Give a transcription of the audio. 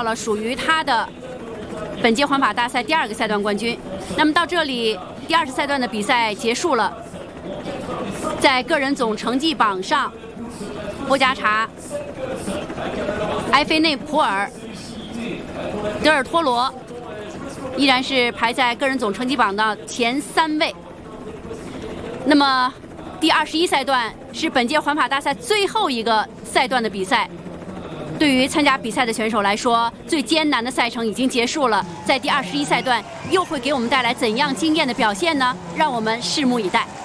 到了属于他的本届环法大赛第2个赛段冠军。那么到这里，第20赛段的比赛结束了。在个人总成绩榜上，波加查、埃菲内普尔、德尔托罗依然是排在个人总成绩榜的前3位。那么第21赛段是本届环法大赛最后一个赛段的比赛。对于参加比赛的选手来说，最艰难的赛程已经结束了。在第21赛段又会给我们带来怎样惊艳的表现呢？让我们拭目以待。